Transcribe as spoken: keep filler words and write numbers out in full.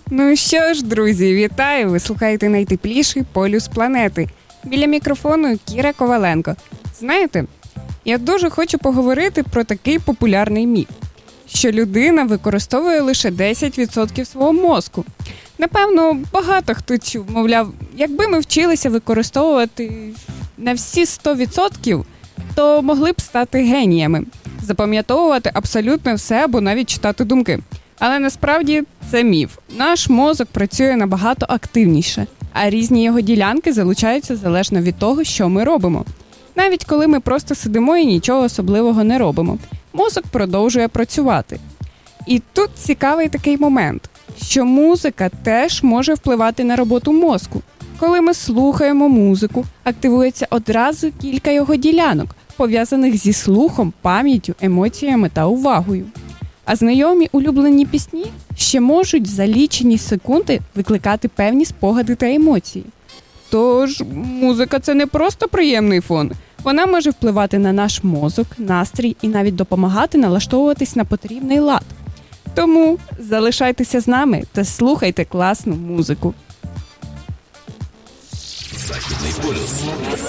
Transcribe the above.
Ну що ж, друзі, вітаю! Ви слухаєте найтепліший полюс планети. Біля мікрофону Кіра Коваленко. Знаєте, я дуже хочу поговорити про такий популярний міф, що людина використовує лише десять відсотків свого мозку. Напевно, багато хто чув, мовляв, якби ми вчилися використовувати на всі сто відсотків, то могли б стати геніями, запам'ятовувати абсолютно все або навіть читати думки. Але насправді це міф. Наш мозок працює набагато активніше, а різні його ділянки залучаються залежно від того, що ми робимо. Навіть коли ми просто сидимо і нічого особливого не робимо, мозок продовжує працювати. І тут цікавий такий момент, що музика теж може впливати на роботу мозку. Коли ми слухаємо музику, активується одразу кілька його ділянок, пов'язаних зі слухом, пам'яттю, емоціями та увагою. А знайомі улюблені пісні ще можуть за лічені секунди викликати певні спогади та емоції. Тож, музика – це не просто приємний фон. Вона може впливати на наш мозок, настрій і навіть допомагати налаштовуватись на потрібний лад. Тому залишайтеся з нами та слухайте класну музику. Західний полюс.